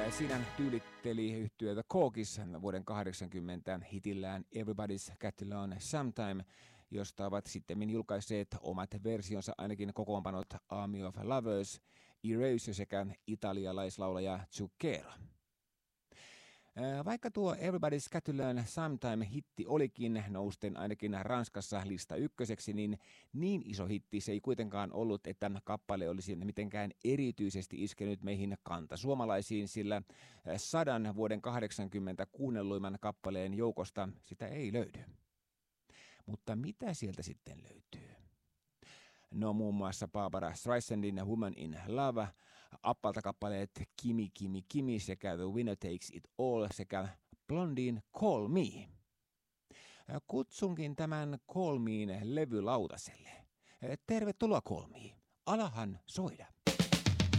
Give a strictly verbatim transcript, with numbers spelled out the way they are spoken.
Siinä tyylitteli yhtye The Corgis vuoden kahdeksankymmentä hitillään Everybody's Got to Learn Sometime, josta ovat sitten julkaisseet omat versionsa ainakin kokoonpanot Army of Lovers, Erasure sekä italialaislaulaja Zucchero. Vaikka tuo Everybody's Got to Learn Sometime hitti olikin nousten ainakin Ranskassa lista ykköseksi, niin niin iso hitti se ei kuitenkaan ollut, että kappale olisi mitenkään erityisesti iskenyt meihin kantasuomalaisiin, sillä sadan vuoden kahdeksankymmentä kuunnelluimman kappaleen joukosta sitä ei löydy. Mutta mitä sieltä sitten löytyy? No muun muassa Barbara Streisandin Woman in Love, Appalta kappaleet Kimi Kimi Kimi sekä The Winner Takes It All sekä Blondin Call Me. Kutsunkin tämän Call Mein levylautaselle. Tervetuloa Call Me. Alahan soida.